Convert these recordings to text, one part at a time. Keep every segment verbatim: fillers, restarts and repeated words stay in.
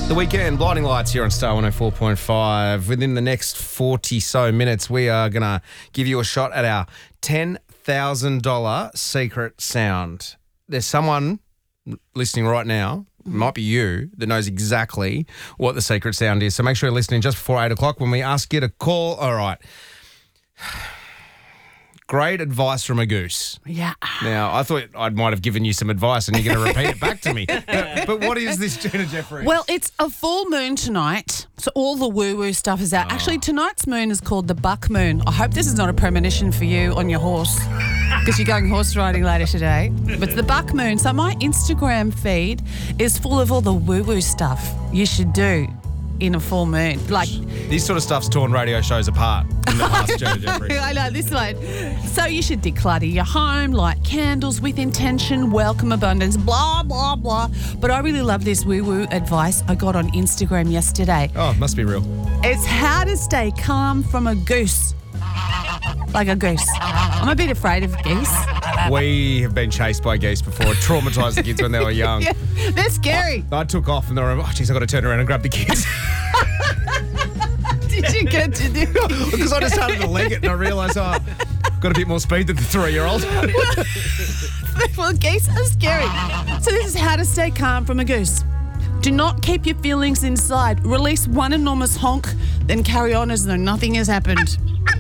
The Weekend, Blinding Lights here on Star one oh four point five. Within the next forty so minutes, we are going to give you a shot at our ten thousand dollars secret sound. There's someone listening right now, it might be you, that knows exactly what the secret sound is. So make sure you're listening just before eight o'clock when we ask you to call. All right. Great advice from a goose. Yeah. Now, I thought I might have given you some advice and you're going to repeat it back to me. But, but what is this, Gina Jeffrey? Well, it's a full moon tonight, so all the woo-woo stuff is out. Oh. Actually, tonight's moon is called the buck moon. I hope this is not a premonition for you on your horse, because you're going horse riding later today. But it's the buck moon. So my Instagram feed is full of all the woo-woo stuff you should do in a full moon. Like, This sort of stuff's torn radio shows apart in the past, Gina Jeffrey. I know, this one. So you should declutter your home, light candles with intention, welcome abundance, blah, blah, blah. But I really love this woo-woo advice I got on Instagram yesterday. Oh, it must be real. It's how to stay calm from a goose. Like a goose. I'm a bit afraid of geese. We have been chased by geese before, traumatised the kids when they were young. Yeah, they're scary. I took off and they were, oh, jeez, I've got to turn around and grab the kids. Did you get to do Because I just started to leg it and I realised, oh, I've got a bit more speed than the three-year-old. Well, geese are scary. So this is how to stay calm from a goose. Do not keep your feelings inside. Release one enormous honk, then carry on as though nothing has happened.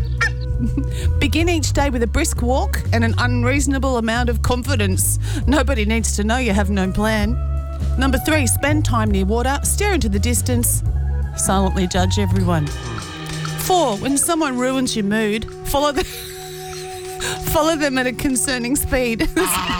Begin each day with a brisk walk and an unreasonable amount of confidence. Nobody needs to know you have no plan. Number three, spend time near water, stare into the distance, silently judge everyone. Four, when someone ruins your mood, follow them, follow them at a concerning speed.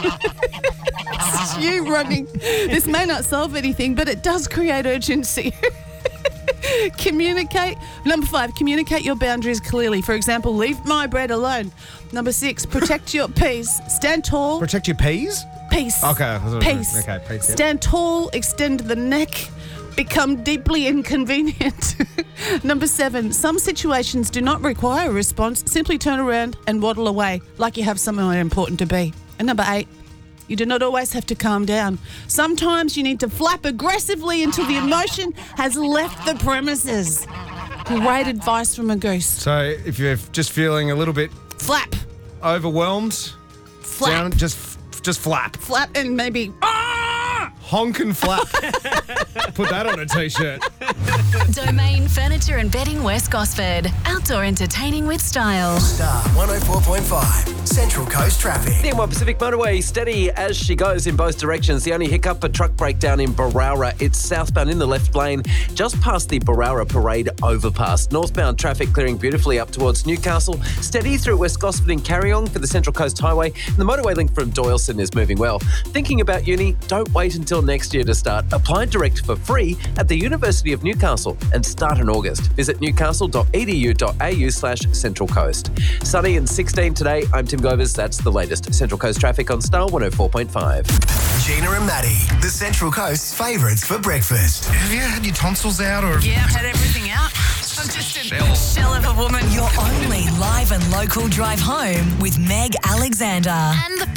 It's you running. This may not solve anything, but it does create urgency. Communicate. Number five, communicate your boundaries clearly. For example, leave my bread alone. Number six, protect your peace. Stand tall. Protect your peas? Peace. Okay. Peace. Okay, peace. Yeah. Stand tall, extend the neck, become deeply inconvenient. Number seven, some situations do not require a response. Simply turn around and waddle away like you have somewhere important to be. And number eight, you do not always have to calm down. Sometimes you need to flap aggressively until the emotion has left the premises. Great advice from a goose. So if you're just feeling a little bit Flap. overwhelmed, Flap. down, just just flap. Flap and maybe... Honk and flap. Put that on a T-shirt. Domain Furniture and Bedding West Gosford. Outdoor entertaining with style. Star one oh four point five, Central Coast Traffic. The M one Pacific Motorway steady as she goes in both directions. The only hiccup, a truck breakdown in Barowra. It's southbound in the left lane, just past the Barowra Parade overpass. Northbound traffic clearing beautifully up towards Newcastle. Steady through West Gosford and Carryong for the Central Coast Highway. And the motorway link from Doyleson is moving well. Thinking about uni? Don't wait until next year to start. Apply direct for free at the University of Newcastle and start in August. Visit newcastle.edu.au slash Central Coast. Sunny and sixteen today. I'm Tim Govers. That's the latest Central Coast traffic on Star one oh four point five. Gina and Maddie, the Central Coast's favourites for breakfast. Have you had your tonsils out or... Yeah, I've had everything out. I'm just a shell. shell of a woman. Your only live and local drive home with Meg Alexander. And the